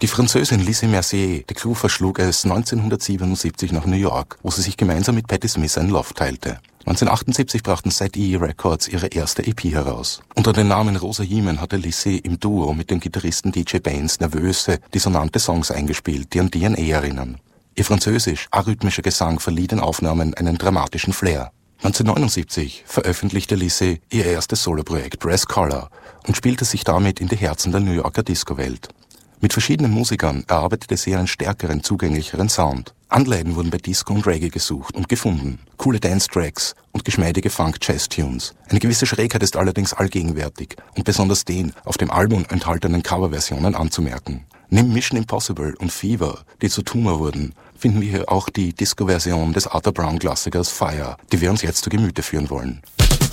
Die Französin Lizzie Mercier, die Crew, verschlug es 1977 nach New York, wo sie sich gemeinsam mit Patti Smith ein Loft teilte. 1978 brachten ZE Records ihre erste EP heraus. Unter dem Namen Rosa Jemen hatte Lizzie im Duo mit dem Gitarristen DJ Baines nervöse, dissonante Songs eingespielt, die an DNA erinnern. Ihr französisch, arrhythmischer Gesang verlieh den Aufnahmen einen dramatischen Flair. 1979 veröffentlichte Lizzie ihr erstes Soloprojekt Brass Color und spielte sich damit in die Herzen der New Yorker Disco-Welt. Mit verschiedenen Musikern erarbeitete sie einen stärkeren, zugänglicheren Sound. Anleihen wurden bei Disco und Reggae gesucht und gefunden. Coole Dance-Tracks und geschmeidige Funk-Jazz-Tunes. Eine gewisse Schrägheit ist allerdings allgegenwärtig und besonders den auf dem Album enthaltenen Coverversionen anzumerken. Neben Mission Impossible und Fever, die zu Tumor wurden, finden wir hier auch die Disco-Version des Arthur Brown-Klassikers Fire, die wir uns jetzt zu Gemüte führen wollen.